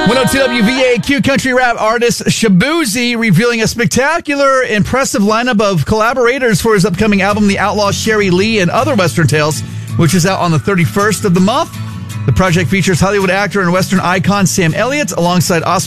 102 WVAQ country rap artist Shaboozey revealing a spectacular, impressive lineup of collaborators for his upcoming album, The Outlaw Sherry Lee and Other Western Tales, which is out on the 31st of the month. The project features Hollywood actor and Western icon Sam Elliott alongside Oscar